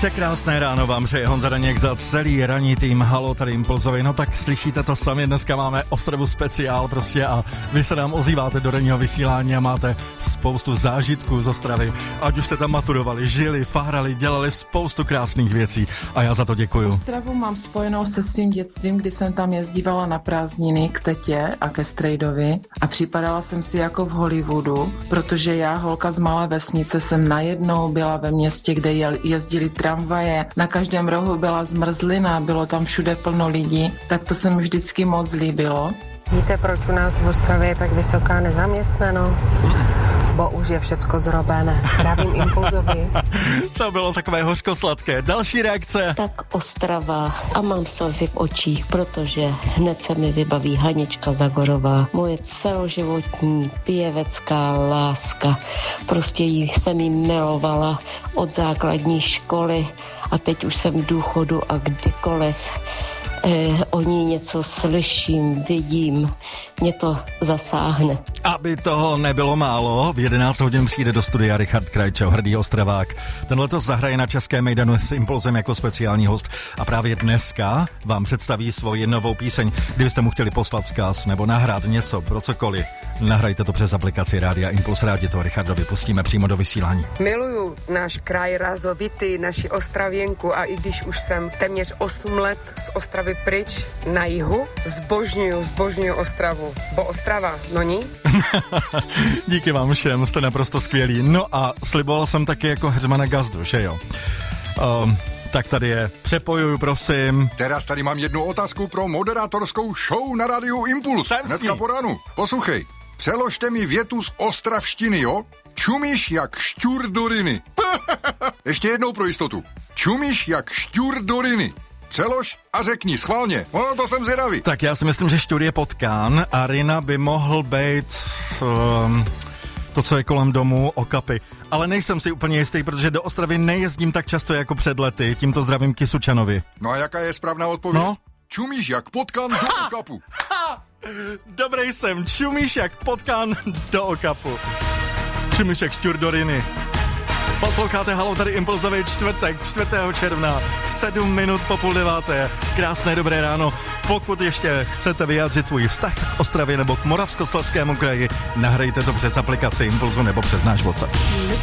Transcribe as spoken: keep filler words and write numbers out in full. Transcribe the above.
Překrásné ráno vám přeje Honza Daněk za celý ranní tým Halo, tady Impulzovi. No tak slyšíte to sami, dneska máme Ostravu speciál prostě a vy se nám ozýváte do ranního vysílání a máte spoustu zážitků z Ostravy. Ať už jste tam maturovali, žili, fárali, dělali spoustu krásných věcí a já za to děkuju. Ostravu mám spojenou se svým dětstvím, kdy jsem tam jezdívala na prázdniny k tetě a ke strejdovi a připadala jsem si jako v Hollywoodu, protože já, holka z malé vesnice, jsem najednou byla ve městě, kde jezdili tramvaje, na každém rohu byla zmrzlina, bylo tam všude plno lidí, tak to se mi vždycky moc líbilo. Víte, proč u nás v Ostravě je tak vysoká nezaměstnanost? Bo už je všecko zrobené. Pravím Impulzovi. To bylo takové hořko-sladké. Další reakce. Tak Ostrava a mám slzy v očích, protože hned se mi vybaví Hanička Zagorová. Moje celoživotní pěvecká láska. Prostě jí jsem jí milovala od základní školy a teď už jsem v důchodu a kdykoliv Eh, o ní něco slyším, vidím, mě to zasáhne. Aby toho nebylo málo, v jedenáct hodin přijde do studia Richard Krajčo, hrdý Ostravák. Ten letos zahraje na České mejdanu s Impulzem jako speciální host a právě dneska vám představí svoji novou píseň. Kdybyste mu chtěli poslat vzkaz nebo nahrát něco pro cokoliv, nahrajte to přes aplikaci Rádia Impuls, rádi to Richardovi pustíme přímo do vysílání. Miluju náš kraj razovitý, naši Ostravěnku a i když už jsem téměř osm let z Ostravy pryč na jihu, zbožňuju, zbožňuju Ostravu. Bo Ostrava, no ní? Díky vám všem, jste naprosto skvělí. No a sliboval jsem taky jako Heřmana Gazdu, že jo? Um, tak tady je. Přepojuju, prosím. Teraz tady mám jednu otázku pro moderátorskou show na rádiu Impuls. Hnedka po ránu. Poslouchej. Přeložte mi větu z ostravštiny, jo? Čumíš jak šťůr do ryny. Ještě jednou pro jistotu. Čumíš jak šťůr do ryny. Přelož a řekni, schválně. No, to jsem zvědavý. Tak já si myslím, že šťůr je potkán a ryna by mohl být um, to, co je kolem domu, okapy. Ale nejsem si úplně jistý, protože do Ostravy nejezdím tak často jako před lety. Tímto zdravím Kisučanovi. No a jaká je správná odpověď? No? Čumíš jak potkán do ha! okapu. Ha! Dobrý jsem. Čumíš jak potkán do okapu. Čumíš jak šťůr do ryny. Posloucháte Halo, tady Impulzový čtvrtek, čtvrtého června, sedm minut po půl deváté. Krásné dobré ráno. Pokud ještě chcete vyjádřit svůj vztah k Ostravě nebo k Moravskoslezskému kraji, nahrajte to přes aplikaci Impulzu nebo přes náš WhatsApp.